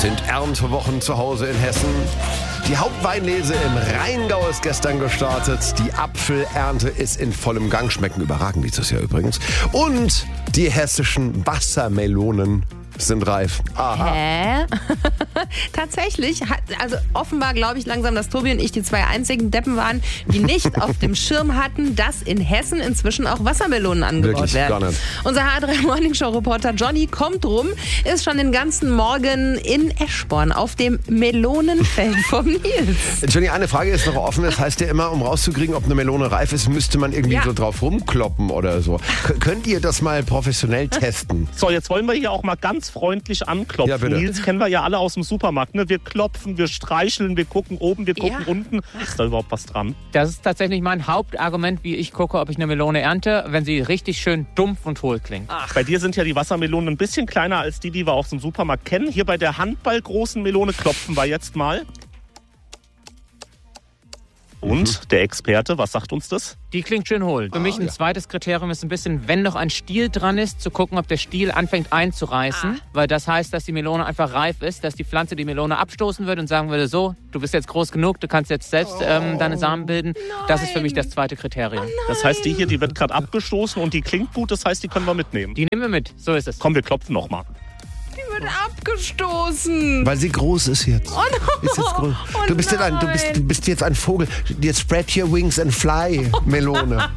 sind Erntewochen zu Hause in Hessen. Die Hauptweinlese im Rheingau ist gestern gestartet. Die Apfelernte ist in vollem Gang. Schmecken überragend dieses Jahr übrigens. Und die hessischen Wassermelonen sind reif. Aha. Hä? Tatsächlich, also offenbar glaube ich langsam, dass Tobi und ich die zwei einzigen Deppen waren, die nicht auf dem Schirm hatten, dass in Hessen inzwischen auch Wassermelonen angebaut Wirklich, werden. gar nicht. Unser H3 Morning Show Reporter Johnny kommt rum, ist schon den ganzen Morgen in Eschborn auf dem Melonenfeld vom Nils. Johnny, eine Frage ist noch offen. Das heißt ja immer, um rauszukriegen, ob eine Melone reif ist, müsste man irgendwie so drauf rumkloppen oder so. Könnt ihr das mal professionell testen? So, jetzt wollen wir hier auch mal ganz freundlich anklopfen. Ja, bitte. Nils kennen wir ja alle aus dem Supermarkt. Ne? Wir klopfen, wir streicheln, wir gucken oben, wir gucken unten. Ist da überhaupt was dran? Das ist tatsächlich mein Hauptargument, wie ich gucke, ob ich eine Melone ernte, wenn sie richtig schön dumpf und hohl klingt. Bei dir sind ja die Wassermelonen ein bisschen kleiner als die wir aus dem Supermarkt kennen. Hier bei der handballgroßen Melone klopfen wir jetzt mal. Und der Experte, was sagt uns das? Die klingt schön hohl. Für mich ein zweites Kriterium ist ein bisschen, wenn noch ein Stiel dran ist, zu gucken, ob der Stiel anfängt einzureißen. Weil das heißt, dass die Melone einfach reif ist, dass die Pflanze die Melone abstoßen würde und sagen würde, so, du bist jetzt groß genug, du kannst jetzt selbst deine Samen bilden. Das ist für mich das zweite Kriterium. Das heißt, die hier, die wird gerade abgestoßen und die klingt gut, das heißt, die können wir mitnehmen. Die nehmen wir mit, so ist es. Komm, wir klopfen nochmal. Die wird abgestoßen. Weil sie groß ist jetzt. Oh no. Ist jetzt groß. Du bist jetzt ein Vogel. Jetzt spread your wings and fly, Melone.